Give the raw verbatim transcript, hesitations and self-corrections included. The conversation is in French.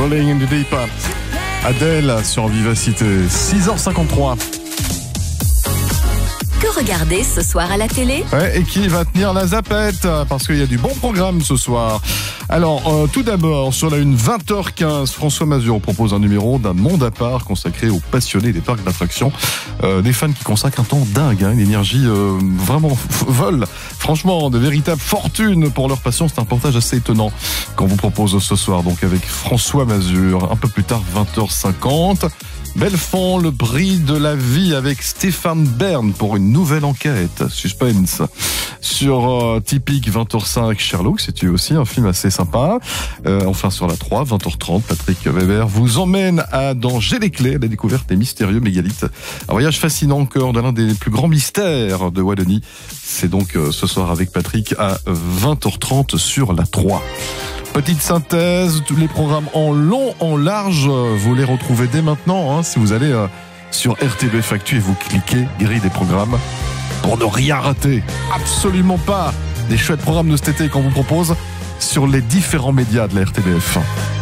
Falling in the Deep. Adèle sur Vivacité, six heures cinquante-trois. Que regarder ce soir à la télé? Ouais, et qui va tenir la zapette? Parce qu'il y a du bon programme ce soir. Alors, euh, tout d'abord, sur la une vingt heures quinze, François Mazur propose un numéro d'un monde à part consacré aux passionnés des parcs d'attractions. Euh, des fans qui consacrent un temps dingue, hein, une énergie euh, vraiment folle. Franchement, de véritables fortunes pour leur passion. C'est un portage assez étonnant qu'on vous propose ce soir. Donc avec François Mazur, un peu plus tard, vingt heures cinquante. Belfond, le prix de la vie avec Stéphane Bern pour une nouvelle enquête. Suspense. Sur euh, Typique, vingt heures cinq, Sherlock, c'est aussi un film assez sympa. Euh, enfin sur la trois, vingt heures trente, Patrick Weber vous emmène à dans J'ai les clés, à la découverte des mystérieux mégalithes. Un voyage fascinant encore de l'un des plus grands mystères de Wallonie. C'est donc euh, ce soir avec Patrick à vingt heures trente sur la trois. Petite synthèse, tous les programmes en long, en large, vous les retrouvez dès maintenant, hein, si vous allez euh, sur R T B F Actu et vous cliquez grille des programmes pour ne rien rater. Absolument pas. Des chouettes programmes de cet été qu'on vous propose sur les différents médias de la R T B F.